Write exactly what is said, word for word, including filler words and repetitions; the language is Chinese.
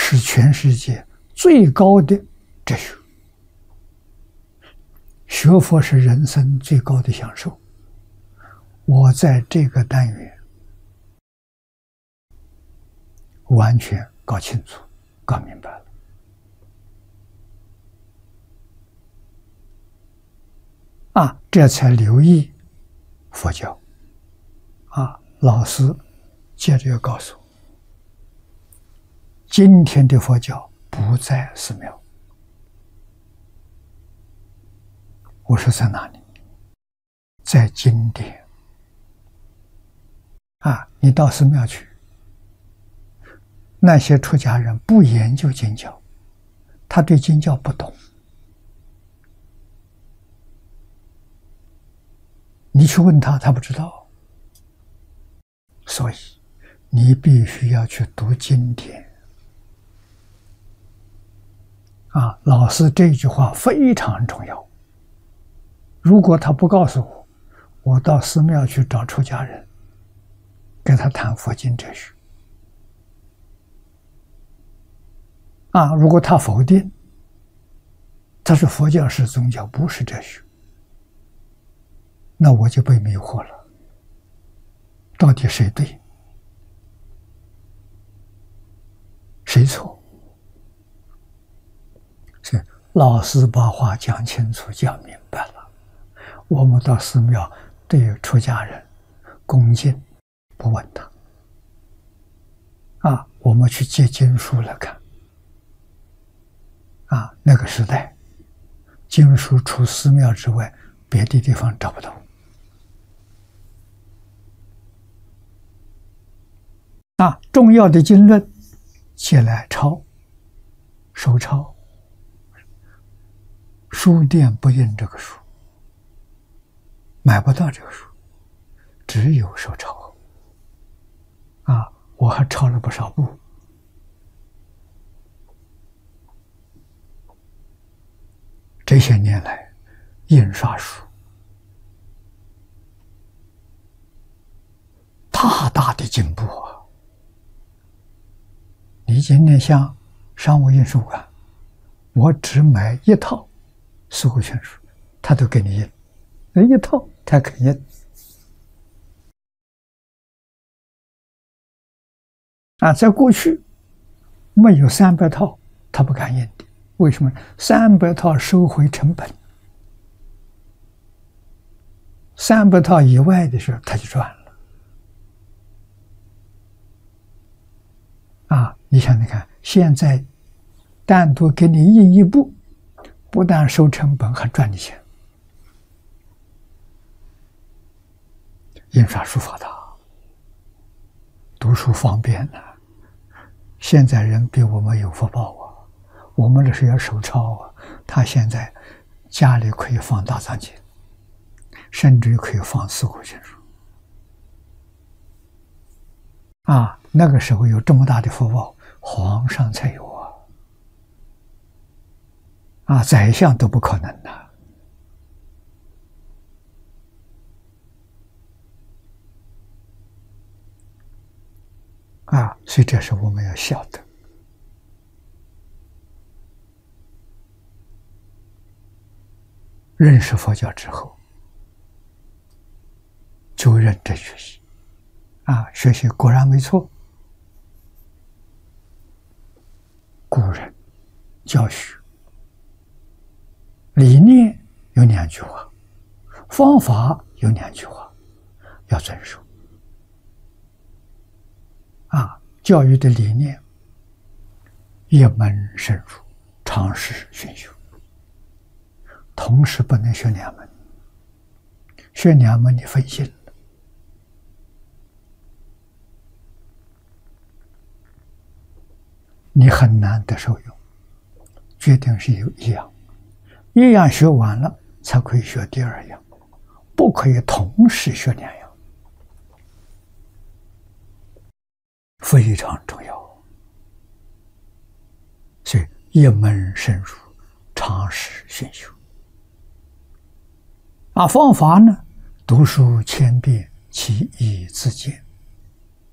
是全世界最高的哲学。学佛是人生最高的享受。我在这个单元完全搞清楚、搞明白了。啊，这才留意佛教。啊，老师接着要告诉我，今天的佛教不在寺庙。我说在哪里？在经典。啊，你到寺庙去，那些出家人不研究经教，他对经教不懂。你去问他，他不知道。所以你必须要去读经典。啊，老师这句话非常重要。如果他不告诉我，我到寺庙去找出家人，跟他谈佛经哲学。啊，如果他否定，他是佛教是宗教，不是哲学，那我就被迷惑了。到底谁对，谁错？所以老师把话讲清楚、讲明白了。我们到寺庙对出家人恭敬，不问他。啊，我们去借经书来看。啊，那个时代，经书除寺庙之外，别的地方找不到。啊，重要的经论借来抄，手抄。书店不印这个书，买不到这个书，只有手抄。啊，我还抄了不少部。这些年来，印刷书大大的进步啊！你今天像商务印书馆，我只买一套《四库全书》，他都给你印，那一套他肯印。啊，在过去没有三百套，他不敢印的。为什么？三百套收回成本，三百套以外的时候他就赚了。啊，你想想看，现在单独给你印一部，不但收成本，还赚你钱。印刷术发达，读书方便了。现在人比我们有福报啊！我们这是要手抄啊，他现在家里可以放大藏经，甚至于可以放四库全书。啊，那个时候有这么大的福报，皇上才有啊！啊，宰相都不可能的。啊，所以这是我们要晓得。认识佛教之后，就认真学习。啊，学习果然没错。古人教学理念有两句话，方法有两句话，要遵守。啊，教育的理念，一门深入，常识熏修。同时不能学两门，学两门你分心了。你很难得受用，决定是有一样，一样学完了才可以学第二样，不可以同时学两样，非常重要。所以一门深入，常识熏修。啊，方法呢？读书千遍，其义自见。